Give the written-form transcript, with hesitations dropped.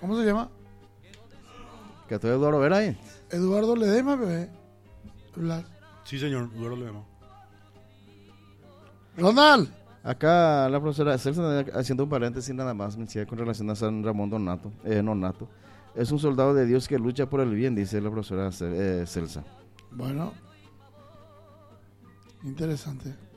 ¿Cómo se llama? ¿Que estoy Eduardo Vera ahí? Eduardo Ledesma, bebé. Sí, señor, Eduardo Ledesma. Ronald. Acá la profesora Celsa, haciendo un paréntesis nada más, me decía con relación a San Ramón Nonato. Es un soldado de Dios que lucha por el bien, dice la profesora Celsa. Bueno, interesante.